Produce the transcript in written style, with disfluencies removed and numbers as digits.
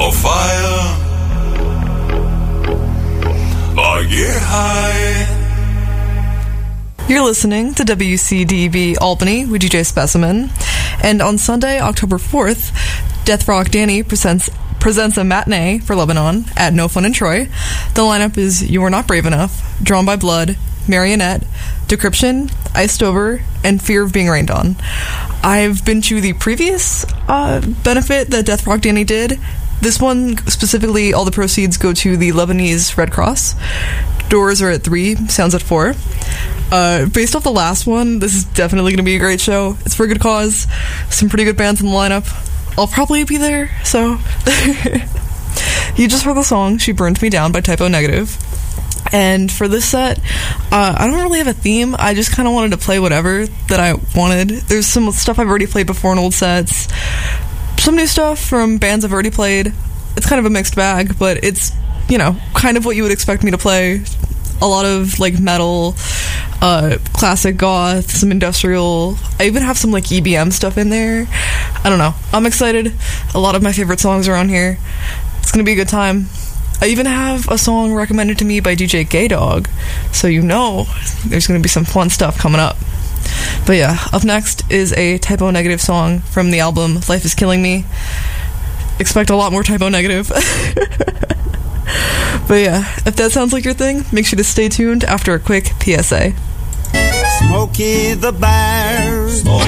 or fire or get high. You're listening to WCDB Albany with DJ Specimen, and on Sunday, October 4th, Death Rock Danny presents a matinee for Lebanon at No Fun in Troy. The lineup is You Are Not Brave Enough, Drawn by Blood, Marionette, Decryption, Iced Over, and Fear of Being Rained On. I've been to the previous benefit that Death Rock Danny did. This one, specifically, all the proceeds go to the Lebanese Red Cross. Doors are at 3, sounds at 4. Based off the last one, this is definitely going to be a great show. It's for a good cause. Some pretty good bands in the lineup. I'll probably be there, so... You just heard the song She Burned Me Down by Typo Negative. And for this set, I don't really have a theme. I just kind of wanted to play whatever that I wanted. There's some stuff I've already played before in old sets. Some new stuff from bands I've already played. It's kind of a mixed bag, but it's, you know, kind of what you would expect me to play. A lot of, like, metal, classic goth, some industrial. I even have some, like, EBM stuff in there. I don't know. I'm excited. A lot of my favorite songs are on here. It's gonna be a good time. I even have a song recommended to me by DJ Gay Dog, so you know there's gonna be some fun stuff coming up. But yeah, up next is a Typo Negative song from the album Life is Killing Me. Expect a lot more Typo Negative. But yeah, if that sounds like your thing, make sure to stay tuned after a quick PSA. Smokey the Bear,